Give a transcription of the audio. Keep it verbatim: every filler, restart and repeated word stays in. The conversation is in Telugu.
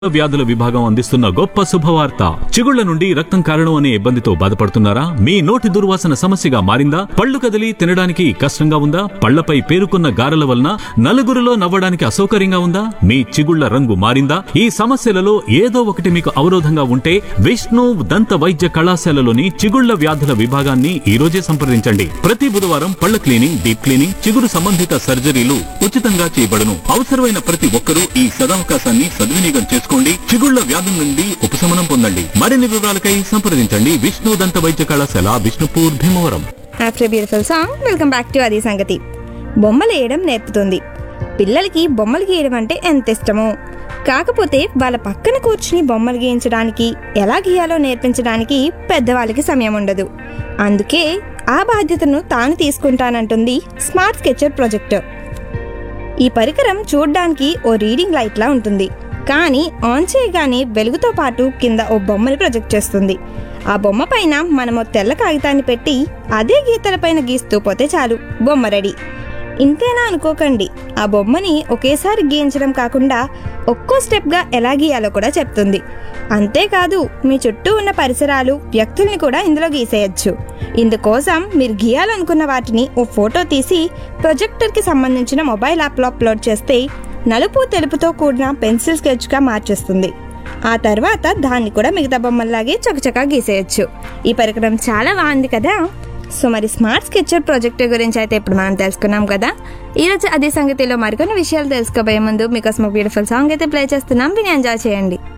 వ్యాధుల విభాగం అందిస్తున్న గొప్ప శుభవార్త. చిగుళ్ల నుండి రక్తం కారణం అనే ఇబ్బందితో బాధపడుతున్నారా? మీ నోటి దుర్వాసన సమస్యగా మారిందా? పళ్ళు కదిలి తినడానికి కష్టంగా ఉందా? పళ్లపై పేరుకున్న గారెల వలన నలుగురిలో నవ్వడానికి అసౌకర్యంగా ఉందా? మీ చిగుళ్ల రంగు మారిందా? ఈ సమస్యలలో ఏదో ఒకటి మీకు అవరోధంగా ఉంటే విష్ణు దంత వైద్య కళాశాలలోని చిగుళ్ల వ్యాధుల విభాగాన్ని ఈ రోజే సంప్రదించండి. ప్రతి బుధవారం పళ్ల క్లీనింగ్, డీప్ క్లీనింగ్, చిగురు సంబంధిత సర్జరీలు ఉచితంగా చేయబడును. అవసరమైన ప్రతి ఒక్కరూ ఈ సదవకాశాన్ని సద్వినియోగం చేసుకోండి. చిగుళ్ల వ్యాధుల నుండి ఉపశమనం పొందండి. మరిన్ని వివరాలకై సంప్రదించండి విష్ణు దంత వైద్య కళాశాల, Vishnupur, Bhimavaram. After beautiful song welcome back to అది సంగతి. బొమ్మలు వేయడం నేర్పుతుంది. పిల్లలకి బొమ్మలు గీయడం అంటే ఎంత ఇష్టమో, కాకపోతే వాళ్ళ పక్కన కూర్చుని బొమ్మలు గీయించడానికి, ఎలా గీయాలో నేర్పించడానికి పెద్దవాళ్ళకి సమయం ఉండదు. అందుకే ఆ బాధ్యతను తాను తీసుకుంటానంటుంది స్మార్ట్ స్కెచర్ ప్రొజెక్టర్. ఈ పరికరం చూడ్డానికి ఓ రీడింగ్ లైట్లా ఉంటుంది, కానీ ఆన్ చేయగానే వెలుగుతో పాటు కింద ఓ బొమ్మని ప్రొజెక్ట్ చేస్తుంది. ఆ బొమ్మ పైన మనము తెల్ల కాగితాన్ని పెట్టి అదే గీతల పైన గీస్తూ పోతే చాలు, బొమ్మ రెడీ. ఇంతేనా అనుకోకండి, ఆ బొమ్మని ఒకేసారి గీయించడం కాకుండా ఒక్కో స్టెప్గా ఎలా గీయాలో కూడా చెప్తుంది. అంతేకాదు, మీ చుట్టూ ఉన్న పరిసరాలు, వ్యక్తుల్ని కూడా ఇందులో గీసేయచ్చు. ఇందుకోసం మీరు గీయాలనుకున్న వాటిని ఓ ఫోటో తీసి ప్రొజెక్టర్కి సంబంధించిన మొబైల్ యాప్లో అప్లోడ్ చేస్తే నలుపు తెలుపుతో కూడిన పెన్సిల్ స్కెచ్గా మార్చేస్తుంది. ఆ తర్వాత దాన్ని కూడా మిగతా బొమ్మల్లాగే చకచకా గీసేయచ్చు. ఈ పరికరం చాలా బాగుంది కదా. సో మరి స్మార్ట్ స్కెచర్ ప్రాజెక్ట్ గురించి అయితే ఇప్పుడు మనం తెలుసుకున్నాం కదా. ఈరోజు అదే సంగతిలో మరికొన్ని విషయాలు తెలుసుకోబోయే ముందు మీకోసం బ్యూటిఫుల్ సాంగ్ అయితే ప్లే చేస్తున్నాం, విని ఎంజాయ్ చేయండి.